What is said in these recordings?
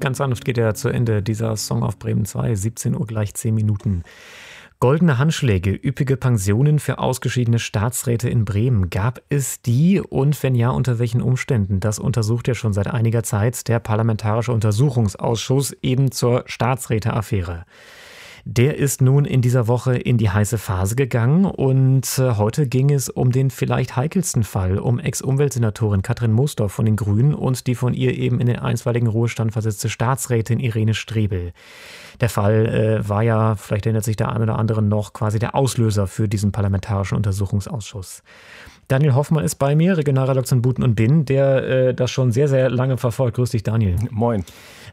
Ganz sanft geht er zu Ende, dieser Song auf Bremen 2, 17 Uhr gleich 10 Minuten. Goldene Handschläge, üppige Pensionen für ausgeschiedene Staatsräte in Bremen. Gab es die und wenn ja, unter welchen Umständen? Das untersucht ja schon seit einiger Zeit der Parlamentarische Untersuchungsausschuss eben zur Staatsräteaffäre. Der ist nun in dieser Woche in die heiße Phase gegangen und heute ging es um den vielleicht heikelsten Fall, um Ex-Umweltsenatorin Katrin Moosdorf von den Grünen und die von ihr eben in den einstweiligen Ruhestand versetzte Staatsrätin Irene Strebel. Der Fall war ja, vielleicht erinnert sich der eine oder andere noch, quasi der Auslöser für diesen Parlamentarischen Untersuchungsausschuss. Daniel Hoffmann ist bei mir, Regionalredaktion Buten und Binn, der das schon sehr, sehr lange verfolgt. Grüß dich, Daniel. Moin.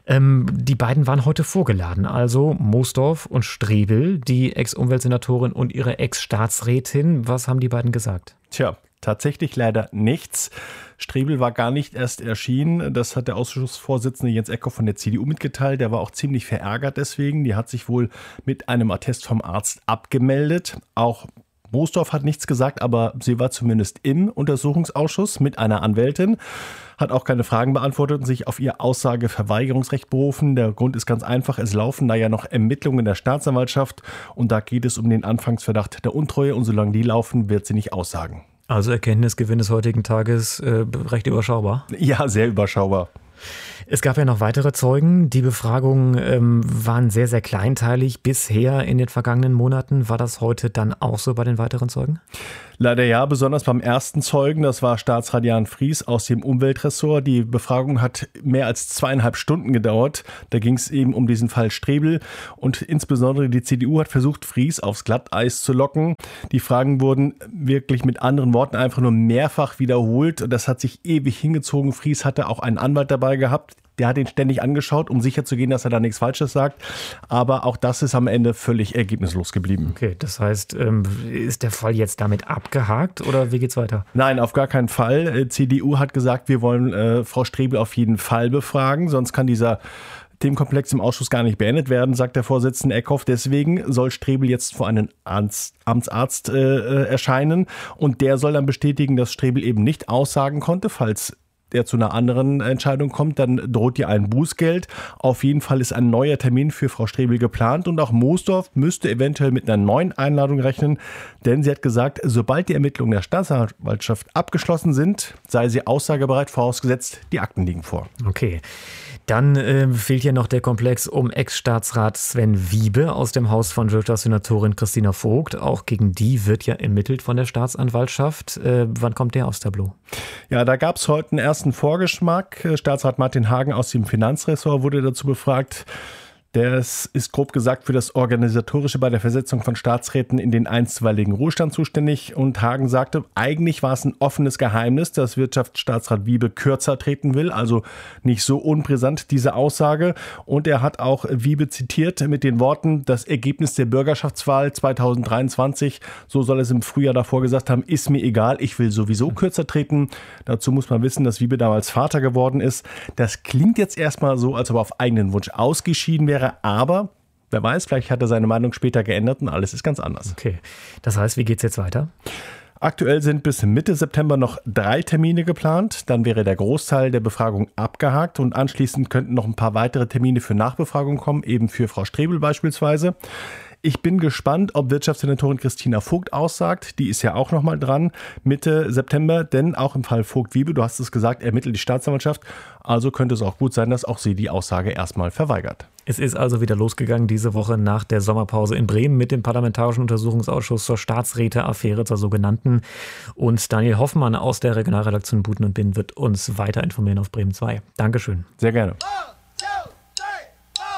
Die beiden waren heute vorgeladen, also Moosdorf und Strebel, die Ex-Umweltsenatorin und ihre Ex-Staatsrätin. Was haben die beiden gesagt? Tja, tatsächlich leider nichts. Strebel war gar nicht erst erschienen. Das hat der Ausschussvorsitzende Jens Eckhoff von der CDU mitgeteilt. Der war auch ziemlich verärgert deswegen. Die hat sich wohl mit einem Attest vom Arzt abgemeldet. Auch Moosdorf hat nichts gesagt, aber sie war zumindest im Untersuchungsausschuss mit einer Anwältin, hat auch keine Fragen beantwortet und sich auf ihr Aussageverweigerungsrecht berufen. Der Grund ist ganz einfach, es laufen da ja noch Ermittlungen der Staatsanwaltschaft und da geht es um den Anfangsverdacht der Untreue und solange die laufen, wird sie nicht aussagen. Also Erkenntnisgewinn des heutigen Tages recht überschaubar? Ja, sehr überschaubar. Es gab ja noch weitere Zeugen. Die Befragungen waren sehr, sehr kleinteilig bisher in den vergangenen Monaten. War das heute dann auch so bei den weiteren Zeugen? Leider ja, besonders beim ersten Zeugen, das war Staatsrat Jan Fries aus dem Umweltressort. Die Befragung hat mehr als 2,5 Stunden gedauert. Da ging es eben um diesen Fall Strebel und insbesondere die CDU hat versucht, Fries aufs Glatteis zu locken. Die Fragen wurden wirklich mit anderen Worten einfach nur mehrfach wiederholt. Das hat sich ewig hingezogen. Fries hatte auch einen Anwalt dabei gehabt. Der hat ihn ständig angeschaut, um sicherzugehen, dass er da nichts Falsches sagt. Aber auch das ist am Ende völlig ergebnislos geblieben. Okay, das heißt, ist der Fall jetzt damit abgehakt oder wie geht's weiter? Nein, auf gar keinen Fall. CDU hat gesagt, wir wollen Frau Strebel auf jeden Fall befragen, sonst kann dieser Themenkomplex im Ausschuss gar nicht beendet werden, sagt der Vorsitzende Eckhoff. Deswegen soll Strebel jetzt vor einem Amtsarzt erscheinen und der soll dann bestätigen, dass Strebel eben nicht aussagen konnte, falls der zu einer anderen Entscheidung kommt, dann droht ihr ein Bußgeld. Auf jeden Fall ist ein neuer Termin für Frau Strebel geplant und auch Moosdorf müsste eventuell mit einer neuen Einladung rechnen, denn sie hat gesagt, sobald die Ermittlungen der Staatsanwaltschaft abgeschlossen sind, sei sie aussagebereit, vorausgesetzt, die Akten liegen vor. Okay. Dann fehlt hier noch der Komplex um Ex-Staatsrat Sven Wiebe aus dem Haus von Wirtschaftssenatorin Christina Vogt. Auch gegen die wird ja ermittelt von der Staatsanwaltschaft. Wann kommt der aufs Tableau? Ja, da gab es heute einen ersten Vorgeschmack. Staatsrat Martin Hagen aus dem Finanzressort wurde dazu befragt. Das ist grob gesagt für das Organisatorische bei der Versetzung von Staatsräten in den einstweiligen Ruhestand zuständig. Und Hagen sagte, eigentlich war es ein offenes Geheimnis, dass Wirtschaftsstaatsrat Wiebe kürzer treten will, also nicht so unbrisant diese Aussage. Und er hat auch Wiebe zitiert mit den Worten, das Ergebnis der Bürgerschaftswahl 2023, so soll es im Frühjahr davor gesagt haben, ist mir egal, ich will sowieso kürzer treten. Dazu muss man wissen, dass Wiebe damals Vater geworden ist. Das klingt jetzt erstmal so, als ob er auf eigenen Wunsch ausgeschieden wäre. Aber wer weiß, vielleicht hat er seine Meinung später geändert und alles ist ganz anders. Okay, das heißt, wie geht's jetzt weiter? Aktuell sind bis Mitte September noch 3 Termine geplant. Dann wäre der Großteil der Befragung abgehakt und anschließend könnten noch ein paar weitere Termine für Nachbefragung kommen, eben für Frau Strebel beispielsweise. Ich bin gespannt, ob Wirtschaftssenatorin Christina Vogt aussagt. Die ist ja auch noch mal dran Mitte September, denn auch im Fall Vogt-Wiebe, du hast es gesagt, ermittelt die Staatsanwaltschaft. Also könnte es auch gut sein, dass auch sie die Aussage erstmal verweigert. Es ist also wieder losgegangen diese Woche nach der Sommerpause in Bremen mit dem Parlamentarischen Untersuchungsausschuss zur Staatsräteaffäre, zur sogenannten. Und Daniel Hoffmann aus der Regionalredaktion Buten und Binn wird uns weiter informieren auf Bremen 2. Dankeschön. Sehr gerne.